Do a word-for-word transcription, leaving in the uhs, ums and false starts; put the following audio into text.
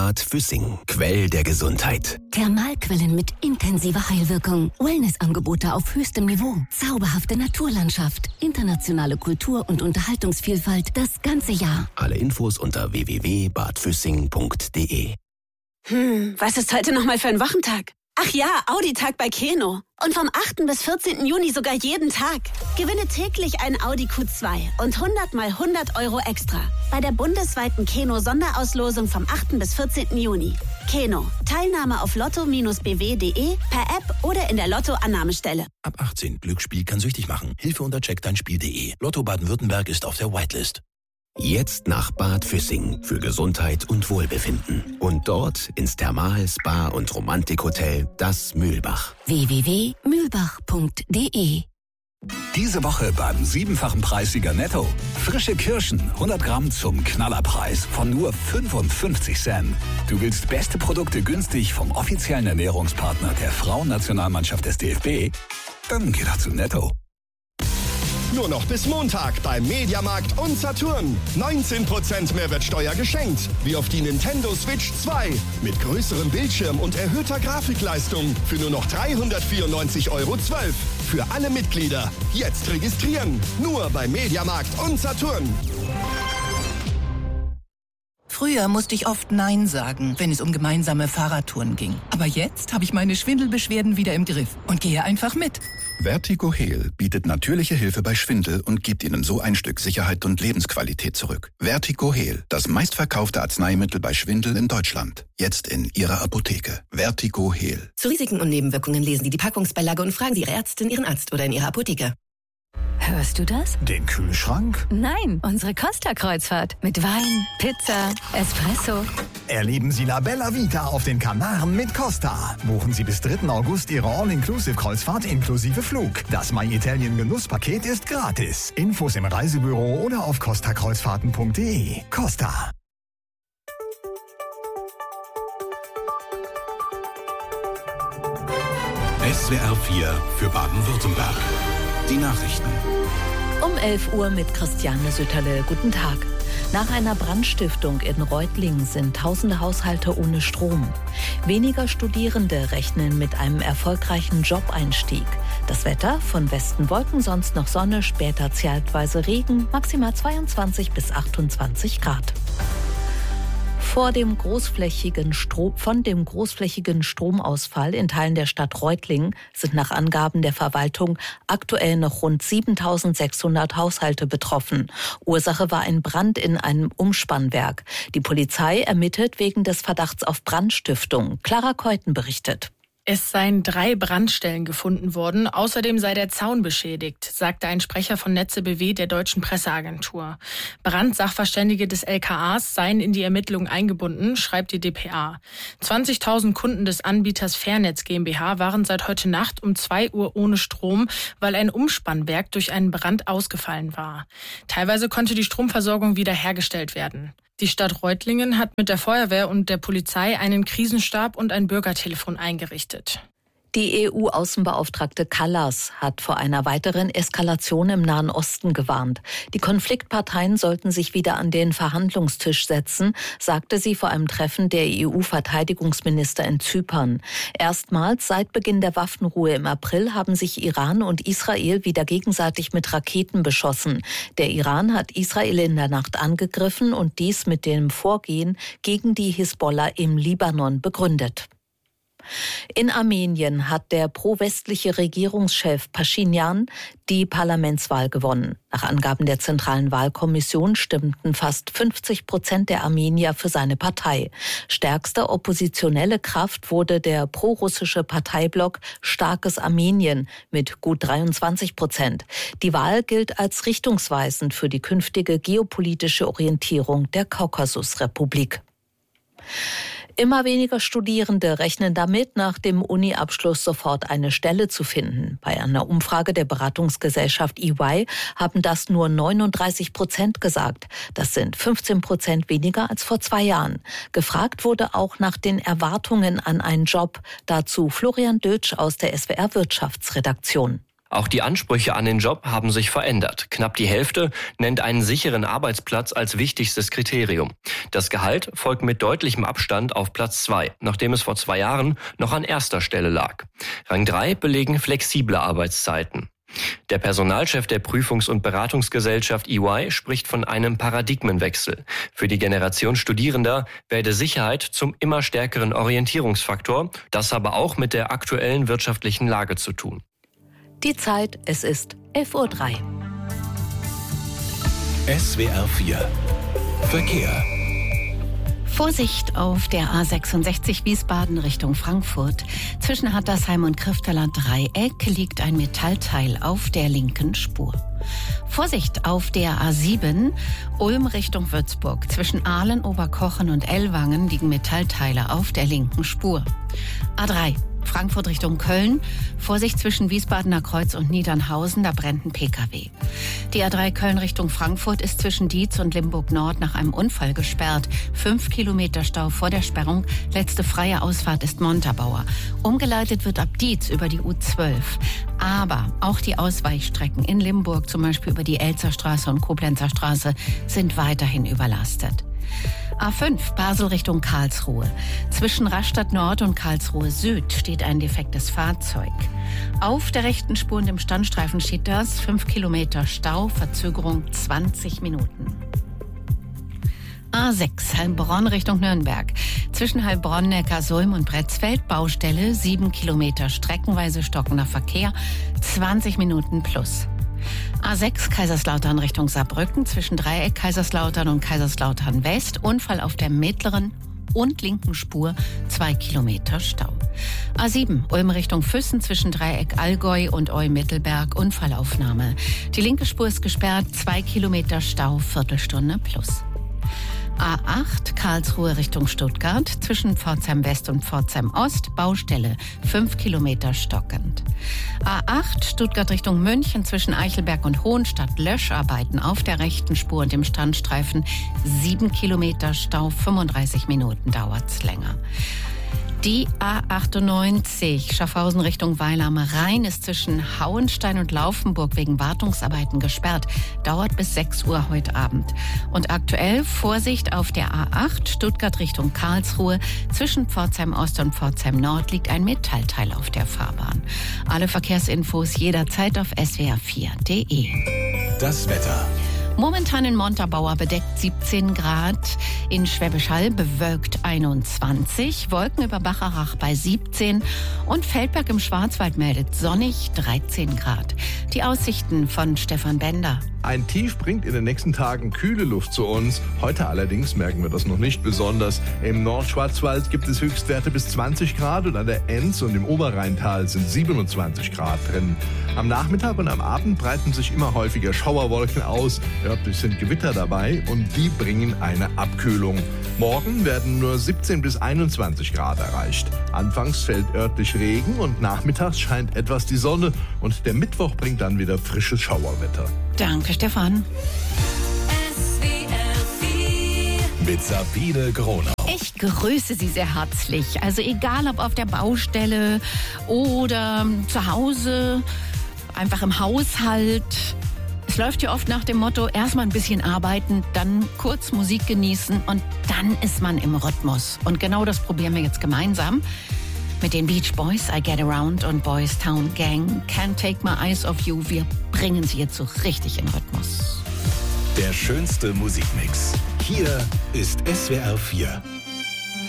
Bad Füssing, Quell der Gesundheit. Thermalquellen mit intensiver Heilwirkung. Wellnessangebote auf höchstem Niveau. Zauberhafte Naturlandschaft. Internationale Kultur- und Unterhaltungsvielfalt das ganze Jahr. Alle Infos unter w w w punkt bad füssing punkt d e. Hm, was ist heute nochmal für ein Wochentag? Ach ja, Audi-Tag bei Keno. Und vom achten bis vierzehnten Juni sogar jeden Tag. Gewinne täglich ein Audi Q zwei und hundert mal hundert Euro extra. Bei der bundesweiten Keno-Sonderauslosung vom achten bis vierzehnten Juni. Keno. Teilnahme auf lotto Bindestrich b w punkt d e, per App oder in der Lotto-Annahmestelle. Ab achtzehn. Glücksspiel kann süchtig machen. Hilfe unter check dein Spiel punkt d e. Lotto Baden-Württemberg ist auf der Whitelist. Jetzt nach Bad Füssing für Gesundheit und Wohlbefinden. Und dort ins Thermal-, Spa- und Romantikhotel Das Mühlbach. w w w punkt mühlbach punkt d e. Diese Woche beim siebenfachen Preissieger Netto. Frische Kirschen, hundert Gramm zum Knallerpreis von nur fünfundfünfzig Cent. Du willst beste Produkte günstig vom offiziellen Ernährungspartner der Frauennationalmannschaft des D F B? Dann geh doch zu Netto. Nur noch bis Montag beim Mediamarkt und Saturn. neunzehn Prozent Mehrwertsteuer geschenkt. Wie auf die Nintendo Switch zwei. Mit größerem Bildschirm und erhöhter Grafikleistung. Für nur noch dreihundertvierundneunzig Euro zwölf. Für alle Mitglieder. Jetzt registrieren. Nur beim Mediamarkt und Saturn. Früher musste ich oft Nein sagen, wenn es um gemeinsame Fahrradtouren ging. Aber jetzt habe ich meine Schwindelbeschwerden wieder im Griff und gehe einfach mit. Vertigo Heal bietet natürliche Hilfe bei Schwindel und gibt Ihnen so ein Stück Sicherheit und Lebensqualität zurück. Vertigo Heal, das meistverkaufte Arzneimittel bei Schwindel in Deutschland. Jetzt in Ihrer Apotheke. Vertigo Heal. Zu Risiken und Nebenwirkungen lesen Sie die Packungsbeilage und fragen Sie Ihre Ärztin, Ihren Arzt oder in Ihrer Apotheke. Hörst du das? Den Kühlschrank? Nein, unsere Costa-Kreuzfahrt. Mit Wein, Pizza, Espresso. Erleben Sie La Bella Vita auf den Kanaren mit Costa. Buchen Sie bis dritten August Ihre All-Inclusive-Kreuzfahrt inklusive Flug. Das My Italien Genusspaket ist gratis. Infos im Reisebüro oder auf costa kreuzfahrten punkt d e. Costa. S W R vier für Baden-Württemberg. Die Nachrichten. Um elf Uhr mit Christiane Sütterle. Guten Tag. Nach einer Brandstiftung in Reutlingen sind tausende Haushalte ohne Strom. Weniger Studierende rechnen mit einem erfolgreichen Jobeinstieg. Das Wetter: von Westen Wolken, sonst noch Sonne, später zeitweise Regen, maximal zweiundzwanzig bis achtundzwanzig Grad. Vor dem großflächigen Strom, von dem großflächigen Stromausfall in Teilen der Stadt Reutlingen sind nach Angaben der Verwaltung aktuell noch rund siebentausendsechshundert Haushalte betroffen. Ursache war ein Brand in einem Umspannwerk. Die Polizei ermittelt wegen des Verdachts auf Brandstiftung. Clara Keuten berichtet. Es seien drei Brandstellen gefunden worden. Außerdem sei der Zaun beschädigt, sagte ein Sprecher von Netze B W der deutschen Presseagentur. Brandsachverständige des L K As seien in die Ermittlungen eingebunden, schreibt die d p a. zwanzigtausend Kunden des Anbieters Fairnetz GmbH waren seit heute Nacht um zwei Uhr ohne Strom, weil ein Umspannwerk durch einen Brand ausgefallen war. Teilweise konnte die Stromversorgung wieder hergestellt werden. Die Stadt Reutlingen hat mit der Feuerwehr und der Polizei einen Krisenstab und ein Bürgertelefon eingerichtet. Die E U-Außenbeauftragte Kallas hat vor einer weiteren Eskalation im Nahen Osten gewarnt. Die Konfliktparteien sollten sich wieder an den Verhandlungstisch setzen, sagte sie vor einem Treffen der E U-Verteidigungsminister in Zypern. Erstmals seit Beginn der Waffenruhe im April haben sich Iran und Israel wieder gegenseitig mit Raketen beschossen. Der Iran hat Israel in der Nacht angegriffen und dies mit dem Vorgehen gegen die Hisbollah im Libanon begründet. In Armenien hat der pro-westliche Regierungschef Pashinyan die Parlamentswahl gewonnen. Nach Angaben der Zentralen Wahlkommission stimmten fast fünfzig Prozent der Armenier für seine Partei. Stärkste oppositionelle Kraft wurde der pro-russische Parteiblock Starkes Armenien mit gut dreiundzwanzig Prozent. Die Wahl gilt als richtungsweisend für die künftige geopolitische Orientierung der Kaukasusrepublik. Immer weniger Studierende rechnen damit, nach dem Uni-Abschluss sofort eine Stelle zu finden. Bei einer Umfrage der Beratungsgesellschaft E Y haben das nur neununddreißig Prozent gesagt. Das sind fünfzehn Prozent weniger als vor zwei Jahren. Gefragt wurde auch nach den Erwartungen an einen Job. Dazu Florian Dötsch aus der S W R Wirtschaftsredaktion. Auch die Ansprüche an den Job haben sich verändert. Knapp die Hälfte nennt einen sicheren Arbeitsplatz als wichtigstes Kriterium. Das Gehalt folgt mit deutlichem Abstand auf Platz zwei, nachdem es vor zwei Jahren noch an erster Stelle lag. Rang drei belegen flexible Arbeitszeiten. Der Personalchef der Prüfungs- und Beratungsgesellschaft E Y spricht von einem Paradigmenwechsel. Für die Generation Studierender werde Sicherheit zum immer stärkeren Orientierungsfaktor. Das habe auch mit der aktuellen wirtschaftlichen Lage zu tun. Die Zeit, es ist elf Uhr drei. S W R vier Verkehr. Vorsicht auf der A sechsundsechzig Wiesbaden Richtung Frankfurt. Zwischen Hattersheim und Krifteler Dreieck liegt ein Metallteil auf der linken Spur. Vorsicht auf der A sieben Ulm Richtung Würzburg. Zwischen Aalen, Oberkochen und Ellwangen liegen Metallteile auf der linken Spur. A drei Frankfurt Richtung Köln. Vorsicht zwischen Wiesbadener Kreuz und Niedernhausen, da brennt ein Pkw. Die A drei Köln Richtung Frankfurt ist zwischen Dietz und Limburg Nord nach einem Unfall gesperrt. Fünf Kilometer Stau vor der Sperrung. Letzte freie Ausfahrt ist Montabaur. Umgeleitet wird ab Dietz über die U zwölf. Aber auch die Ausweichstrecken in Limburg, zum Beispiel über die Elzerstraße und Koblenzer Straße, sind weiterhin überlastet. A fünf Basel Richtung Karlsruhe. Zwischen Rastatt Nord und Karlsruhe Süd steht ein defektes Fahrzeug. Auf der rechten Spur und im Standstreifen steht das. Fünf Kilometer Stau, Verzögerung zwanzig Minuten. A sechs Heilbronn Richtung Nürnberg. Zwischen Heilbronn, Neckarsulm und Bretzfeld Baustelle. Sieben Kilometer streckenweise stockender Verkehr. zwanzig Minuten plus. A sechs Kaiserslautern Richtung Saarbrücken, zwischen Dreieck Kaiserslautern und Kaiserslautern West, Unfall auf der mittleren und linken Spur, zwei Kilometer Stau. A sieben Ulm Richtung Füssen, zwischen Dreieck Allgäu und Eu-Mittelberg, Unfallaufnahme. Die linke Spur ist gesperrt, zwei Kilometer Stau, Viertelstunde plus. A acht Karlsruhe Richtung Stuttgart, zwischen Pforzheim West und Pforzheim Ost, Baustelle, fünf Kilometer stockend. A acht Stuttgart Richtung München, zwischen Eichelberg und Hohenstadt, Löscharbeiten auf der rechten Spur und im Standstreifen, sieben Kilometer Stau, fünfunddreißig Minuten dauert's länger. Die A achtundneunzig Schaffhausen Richtung Weil am Rhein ist zwischen Hauenstein und Laufenburg wegen Wartungsarbeiten gesperrt. Dauert bis sechs Uhr heute Abend. Und aktuell Vorsicht auf der A acht Stuttgart Richtung Karlsruhe. Zwischen Pforzheim Ost und Pforzheim Nord liegt ein Metallteil auf der Fahrbahn. Alle Verkehrsinfos jederzeit auf S W R vier Punkt de. Das Wetter. Momentan in Montabaur bedeckt siebzehn Grad, in Schwäbisch Hall bewölkt einundzwanzig, Wolken über Bacharach bei siebzehn und Feldberg im Schwarzwald meldet sonnig dreizehn Grad. Die Aussichten von Stefan Bender. Ein Tief bringt in den nächsten Tagen kühle Luft zu uns. Heute allerdings merken wir das noch nicht besonders. Im Nordschwarzwald gibt es Höchstwerte bis zwanzig Grad und an der Enz und im Oberrheintal sind siebenundzwanzig Grad drin. Am Nachmittag und am Abend breiten sich immer häufiger Schauerwolken aus. Örtlich sind Gewitter dabei und die bringen eine Abkühlung. Morgen werden nur siebzehn bis einundzwanzig Grad erreicht. Anfangs fällt örtlich Regen und nachmittags scheint etwas die Sonne und der Mittwoch bringt dann wieder frisches Schauerwetter. Danke, Stefan. Mit Sabine Gronau. Ich grüße Sie sehr herzlich. Also egal, ob auf der Baustelle oder zu Hause, einfach im Haushalt. Es läuft ja oft nach dem Motto, erstmal ein bisschen arbeiten, dann kurz Musik genießen und dann ist man im Rhythmus. Und genau das probieren wir jetzt gemeinsam mit den Beach Boys, I Get Around und Boys Town Gang, Can't Take My Eyes Off You. Wir bringen Sie jetzt so richtig in Rhythmus. Der schönste Musikmix. Hier ist S W R vier.